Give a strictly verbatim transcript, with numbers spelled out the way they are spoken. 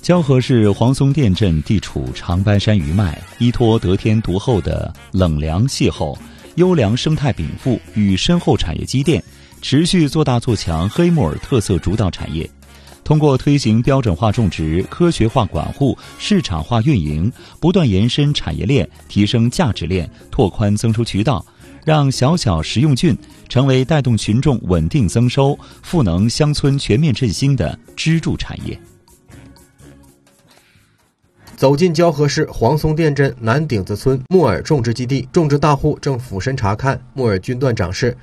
蛟河市黄松店镇地处长白山余脉，依托得天独厚的冷凉气候、优良生态禀赋与深厚产业积淀，持续做大做强黑木耳特色主导产业。通过推行标准化种植、科学化管护、市场化运营，不断延伸产业链，提升价值链，拓宽增收渠道，让小小食用菌成为带动群众稳定增收、赋能乡村全面振兴的支柱产业。 走进蛟河市黄松店镇南顶子村木耳种植基地，种植大户正俯身查看木耳菌段长势。